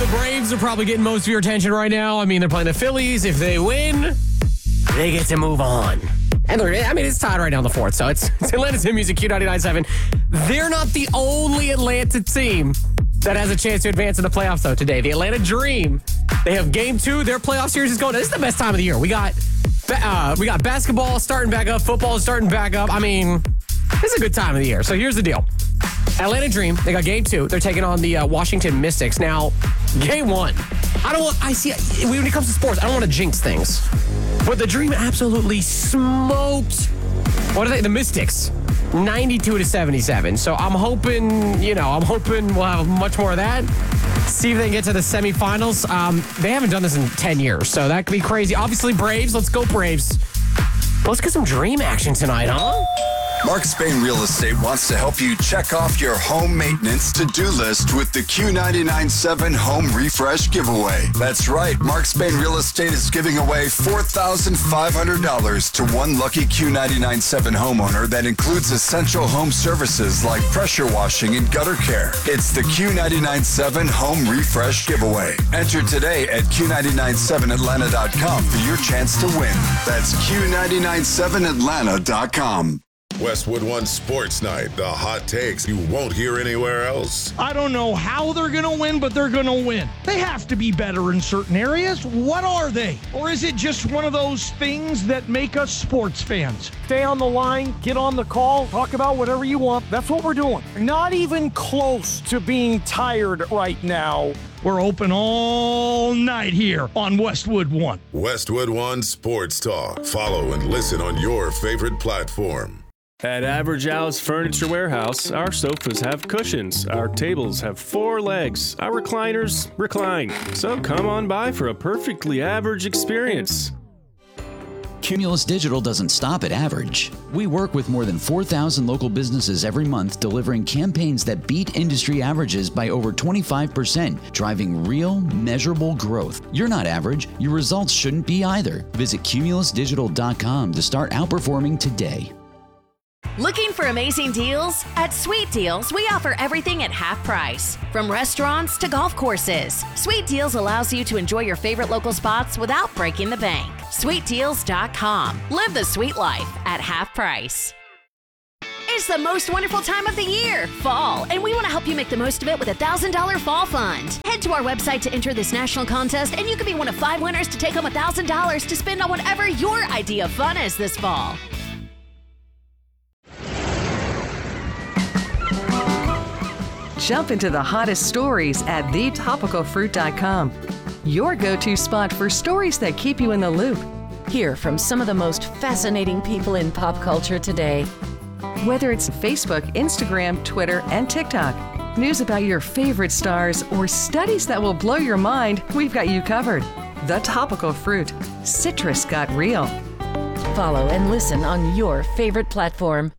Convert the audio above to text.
the Braves are probably getting most of your attention right now. I mean, they're playing the Phillies. If they win, they get to move on. And it's tied right now in the fourth, so it's Atlanta's Hit Music Q99.7. They're not the only Atlanta team that has a chance to advance in the playoffs, though, today. The Atlanta Dream, they have Game 2. Their playoff series is going. This is the best time of the year. We got basketball starting back up. Football is starting back up. I mean, this is a good time of the year. So here's the deal. Atlanta Dream, they got Game 2. They're taking on the Washington Mystics. Now, Game 1. When it comes to sports, I don't want to jinx things. But the Dream absolutely smoked. What are they? The Mystics. 92-77. So I'm hoping we'll have much more of that. See if they can get to the semifinals. They haven't done this in 10 years, so that could be crazy. Obviously, Braves. Let's go, Braves. Let's get some Dream action tonight, huh? Mark Spain Real Estate wants to help you check off your home maintenance to-do list with the Q99.7 Home Refresh Giveaway. That's right, Mark Spain Real Estate is giving away $4,500 to one lucky Q99.7 homeowner that includes essential home services like pressure washing and gutter care. It's the Q99.7 Home Refresh Giveaway. Enter today at Q997Atlanta.com for your chance to win. That's Q997Atlanta.com. Westwood One Sports Night, the hot takes you won't hear anywhere else. I don't know how they're going to win, but they're going to win. They have to be better in certain areas. What are they? Or is it just one of those things that make us sports fans? Stay on the line, get on the call, talk about whatever you want. That's what we're doing. Not even close to being tired right now. We're open all night here on Westwood One. Westwood One Sports Talk. Follow and listen on your favorite platform. At Average Alice Furniture Warehouse, our sofas have cushions, our tables have 4 legs, our recliners recline. So come on by for a perfectly average experience. Cumulus Digital doesn't stop at average. We work with more than 4,000 local businesses every month, delivering campaigns that beat industry averages by over 25%, driving real, measurable growth. You're not average. Your results shouldn't be either. Visit cumulusdigital.com to start outperforming today. Looking for amazing deals? At Sweet Deals, we offer everything at half price. From restaurants to golf courses, Sweet Deals allows you to enjoy your favorite local spots without breaking the bank. SweetDeals.com. Live the sweet life at half price. It's the most wonderful time of the year, fall, and we want to help you make the most of it with a $1,000 fall fund. Head to our website to enter this national contest, and you could be one of 5 winners to take home $1,000 to spend on whatever your idea of fun is this fall. Jump into the hottest stories at thetopicalfruit.com. Your go-to spot for stories that keep you in the loop. Hear from some of the most fascinating people in pop culture today. Whether it's Facebook, Instagram, Twitter, and TikTok, news about your favorite stars, or studies that will blow your mind, we've got you covered. The Topical Fruit. Citrus got real. Follow and listen on your favorite platform.